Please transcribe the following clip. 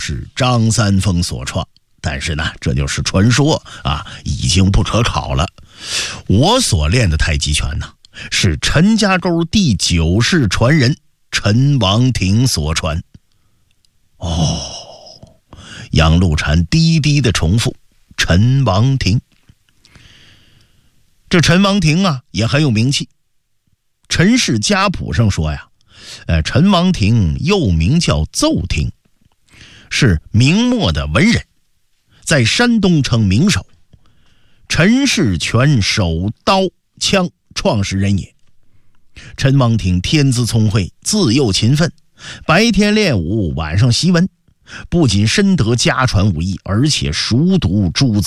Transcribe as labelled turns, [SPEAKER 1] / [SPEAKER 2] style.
[SPEAKER 1] 是张三丰所创，但是呢，这就是传说啊，已经不可考了。我所练的太极拳呢，是陈家沟第9世传人陈王庭所传。杨露禅低低的重复陈王庭。这陈王庭啊也很有名气。陈氏家谱上说呀，陈王庭又名叫奏庭，是明末的文人，在山东称名手，陈氏拳手刀枪创始人也。陈王庭天资聪慧，自幼勤奋，白天练武，晚上习文，不仅深得家传武艺，而且熟读诸子